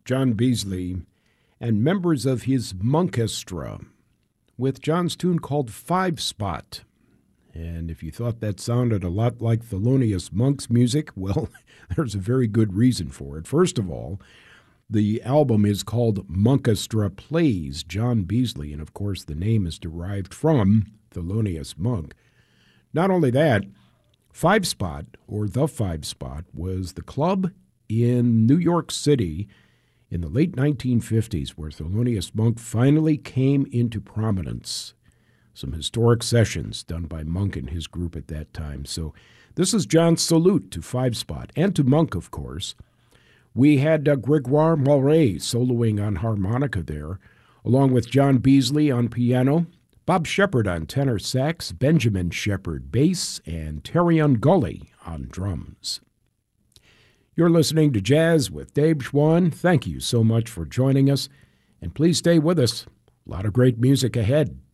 John Beasley, and members of his Monkestra with John's tune called Five Spot. And if you thought that sounded a lot like Thelonious Monk's music, well, there's a very good reason for it. First of all, the album is called Monkestra Plays John Beasley, and of course the name is derived from Thelonious Monk. Not only that, Five Spot, or The Five Spot, was the club in New York City in the late 1950s where Thelonious Monk finally came into prominence. Some historic sessions done by Monk and his group at that time. So this is John's salute to Five Spot, and to Monk, of course. We had Gregoire Mauret soloing on harmonica there, along with John Beasley on piano, Bob Shepard on tenor sax, Benjamin Shepard bass, and Terrion Gully on drums. You're listening to Jazz with Dave Schwann. Thank you so much for joining us, and please stay with us. A lot of great music ahead.